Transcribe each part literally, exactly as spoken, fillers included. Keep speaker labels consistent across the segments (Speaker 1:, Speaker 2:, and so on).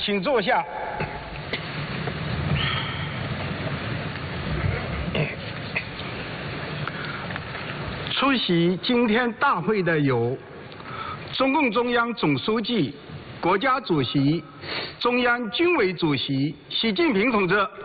Speaker 1: 请坐下。出席今天大会的有中共中央总书记、国家主席、中央军委主席习近平同志。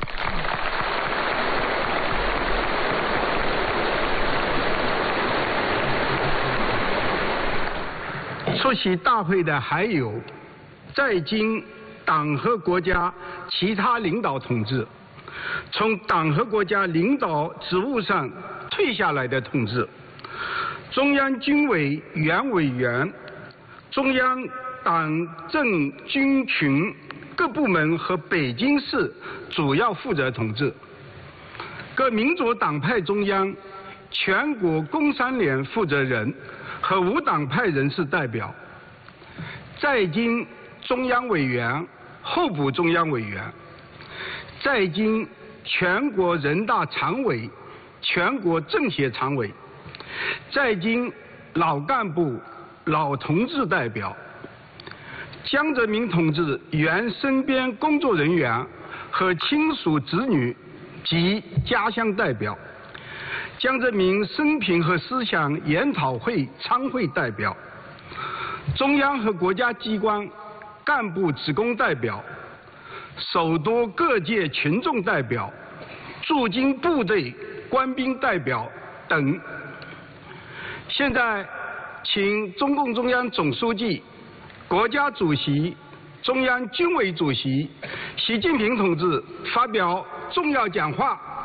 Speaker 1: 出席大会的还有在京党和国家其他领导同志，从党和国家领导职务上退下来的同志，中央军委原委员、中央党政军群各部门和北京市主要负责同志，各民主党派中央、全国工商联负责人和无党派人士代表，在京中央委员、候补中央委员，在京全国人大常委、全国政协常委，在京老干部、老同志代表，江泽民同志原身边工作人员和亲属子女及家乡代表，江泽民生平和思想研讨会参会代表，中央和国家机关干部职工代表，首都各界群众代表，驻京部队官兵代表等。现在请中共中央总书记、国家主席、中央军委主席习近平同志发表重要讲话。